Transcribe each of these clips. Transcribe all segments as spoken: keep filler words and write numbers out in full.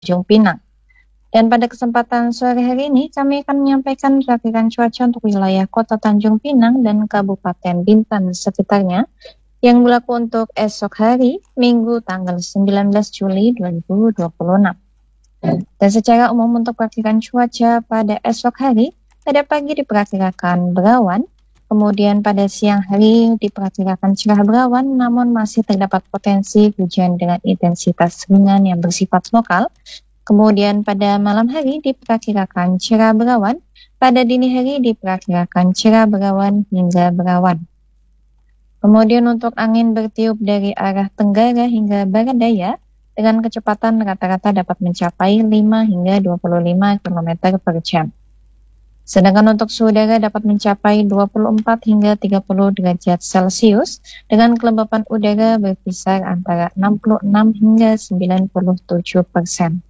Tanjung Pinang. Dan pada kesempatan sore hari ini kami akan menyampaikan perkiraan cuaca untuk wilayah Kota Tanjung Pinang dan Kabupaten Bintan sekitarnya yang berlaku untuk esok hari Minggu tanggal sembilan belas Juli dua ribu dua puluh enam. Dan secara umum untuk perkiraan cuaca pada esok hari, pada pagi diperkirakan berawan, kemudian pada siang hari diperkirakan cerah berawan, namun masih terdapat potensi hujan dengan intensitas ringan yang bersifat lokal. Kemudian pada malam hari diperkirakan cerah berawan, pada dini hari diperkirakan cerah berawan hingga berawan. Kemudian untuk angin bertiup dari arah tenggara hingga barat daya dengan kecepatan rata-rata dapat mencapai lima hingga dua puluh lima kilometer per jam. Sedangkan untuk suhu udara dapat mencapai dua puluh empat hingga tiga puluh derajat Celcius dengan kelembapan udara berkisar antara enam puluh enam hingga sembilan puluh tujuh persen.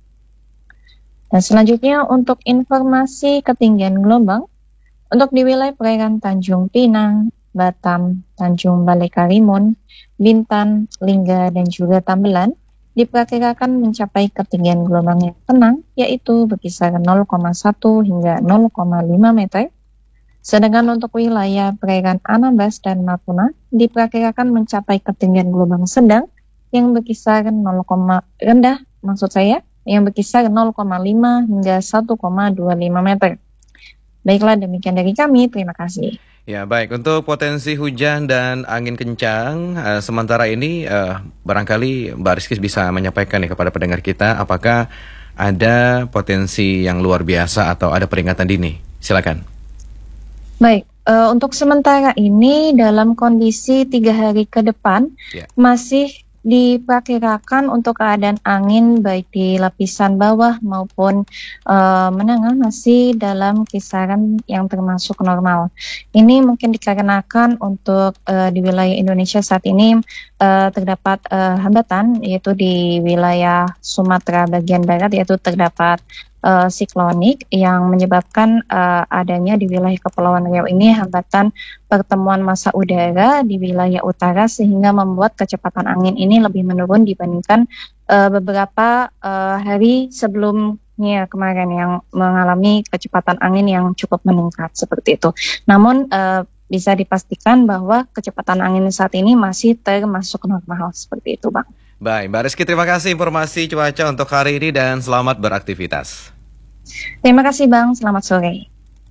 Dan selanjutnya untuk informasi ketinggian gelombang, untuk di wilayah perairan Tanjung Pinang, Batam, Tanjung Balai Karimun, Bintan, Lingga, dan juga Tambelan, diperkirakan mencapai ketinggian gelombang yang tenang, yaitu berkisar nol koma satu hingga nol koma lima meter. Sedangkan untuk wilayah perairan Anambas dan Natuna, diperkirakan mencapai ketinggian gelombang sedang yang berkisar nol, rendah, maksud saya, yang berkisar nol koma lima hingga satu koma dua lima meter. Baiklah, demikian dari kami. Terima kasih. Ya, baik. Untuk potensi hujan dan angin kencang, uh, sementara ini uh, barangkali Mbak Rizky bisa menyampaikan ya kepada pendengar kita apakah ada potensi yang luar biasa atau ada peringatan dini. Silakan. Baik, uh, untuk sementara ini dalam kondisi tiga hari ke depan yeah. masih diperkirakan untuk keadaan angin baik di lapisan bawah maupun uh, menengah masih dalam kisaran yang termasuk normal. Ini mungkin dikarenakan untuk uh, di wilayah Indonesia saat ini uh, terdapat uh, hambatan, yaitu di wilayah Sumatera bagian barat, yaitu terdapat Uh, siklonik yang menyebabkan uh, adanya di wilayah Kepulauan Riau ini hambatan pertemuan massa udara di wilayah utara sehingga membuat kecepatan angin ini lebih menurun dibandingkan uh, beberapa uh, hari sebelumnya kemarin yang mengalami kecepatan angin yang cukup meningkat seperti itu. Namun uh, bisa dipastikan bahwa kecepatan angin saat ini masih termasuk normal seperti itu, Bang. Baik, Mbak Rizky, terima kasih informasi cuaca untuk hari ini dan selamat beraktivitas. Terima kasih, Bang. Selamat sore.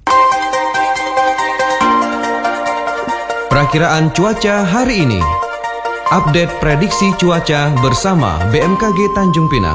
Perakiraan cuaca hari ini. Update prediksi cuaca bersama B M K G Tanjung Pinang.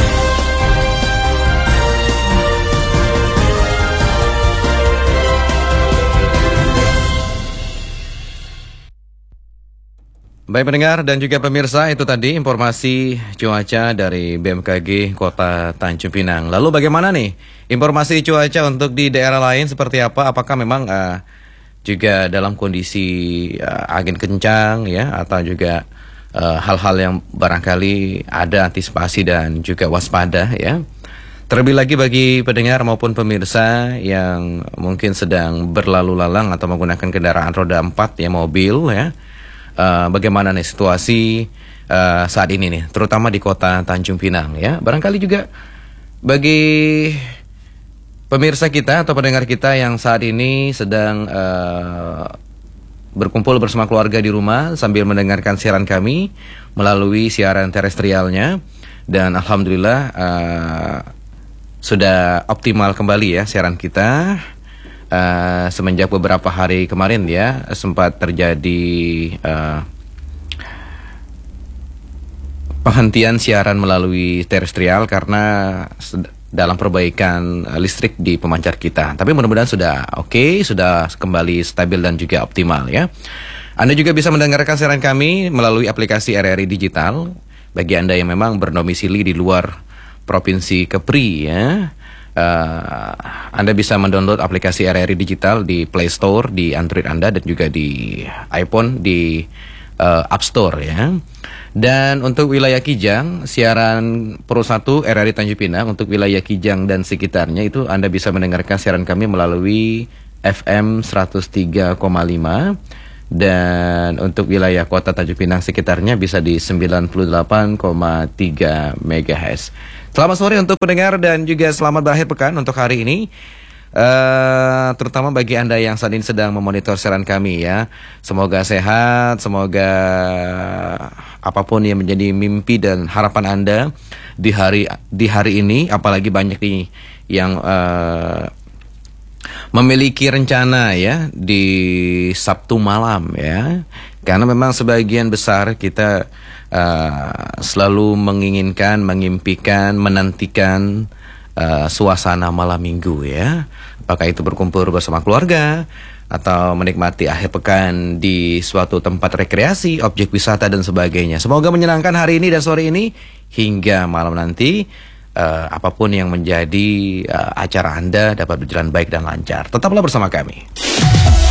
Baik pendengar dan juga pemirsa, itu tadi informasi cuaca dari B M K G Kota Tanjung Pinang. Lalu bagaimana nih informasi cuaca untuk di daerah lain seperti apa? Apakah memang uh, juga dalam kondisi uh, angin kencang ya, atau juga uh, hal-hal yang barangkali ada antisipasi dan juga waspada ya? Terlebih lagi bagi pendengar maupun pemirsa yang mungkin sedang berlalu lalang atau menggunakan kendaraan roda empat ya, mobil ya. Uh, bagaimana nih situasi uh, saat ini nih, terutama di Kota Tanjung Pinang ya. Barangkali juga bagi pemirsa kita atau pendengar kita yang saat ini sedang uh, berkumpul bersama keluarga di rumah sambil mendengarkan siaran kami melalui siaran terestrialnya, dan alhamdulillah uh, sudah optimal kembali ya siaran kita. Uh, semenjak beberapa hari kemarin ya sempat terjadi uh, penghentian siaran melalui terestrial karena dalam perbaikan uh, listrik di pemancar kita. Tapi mudah-mudahan sudah oke, okay, sudah kembali stabil dan juga optimal ya. Anda juga bisa mendengarkan siaran kami melalui aplikasi R R I Digital bagi Anda yang memang berdomisili di luar Provinsi Kepri ya. Uh, Anda bisa mendownload aplikasi R R I Digital di Play Store, di Android Anda, dan juga di iPhone di uh, App Store ya. Dan untuk wilayah Kijang, siaran Pro satu R R I Tanjung Pinang untuk wilayah Kijang dan sekitarnya itu Anda bisa mendengarkan siaran kami melalui F M seratus tiga koma lima, dan untuk wilayah Kota Tanjung Pinang sekitarnya bisa di sembilan puluh delapan koma tiga megahertz. Selamat sore untuk pendengar dan juga selamat berakhir pekan untuk hari ini. Uh, terutama bagi Anda yang saat ini sedang memonitor siaran kami ya. Semoga sehat, semoga apapun yang menjadi mimpi dan harapan Anda di hari di hari ini, apalagi banyak nih yang uh, memiliki rencana ya di Sabtu malam ya. Karena memang sebagian besar kita Uh, selalu menginginkan, mengimpikan, menantikan uh, suasana malam minggu ya. Apakah itu berkumpul bersama keluarga atau menikmati akhir pekan di suatu tempat rekreasi, objek wisata dan sebagainya. Semoga menyenangkan hari ini dan sore ini hingga malam nanti. Uh, apapun yang menjadi uh, acara Anda dapat berjalan baik dan lancar. Tetaplah bersama kami.